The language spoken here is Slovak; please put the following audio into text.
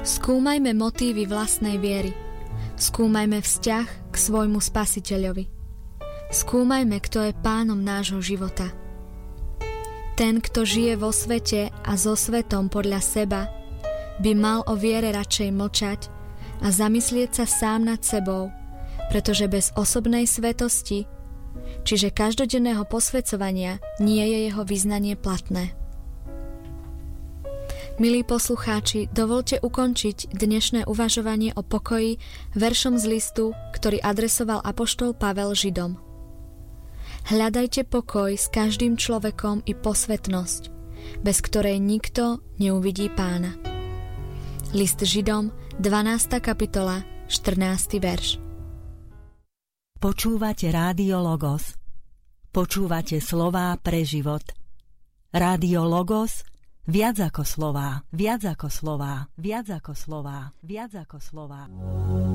Skúmajme motívy vlastnej viery. Skúmajme vzťah k svojmu Spasiteľovi. Skúmajme, kto je pánom nášho života. Ten, kto žije vo svete a so svetom podľa seba, by mal o viere radšej mlčať a zamyslieť sa sám nad sebou, pretože bez osobnej svetosti, čiže každodenného posväcovania, nie je jeho vyznanie platné. Milí poslucháči, dovolte ukončiť dnešné uvažovanie o pokoji veršom z listu, ktorý adresoval apoštol Pavel Židom. Hľadajte pokoj s každým človekom i posvätnosť, bez ktorej nikto neuvidí Pána. List Židom, 12. kapitola, 14. verš. Počúvate Rádio Logos. Počúvate slová pre život. Rádio Logos, viac ako slová, viac ako slová, viac ako slová, viac ako slová.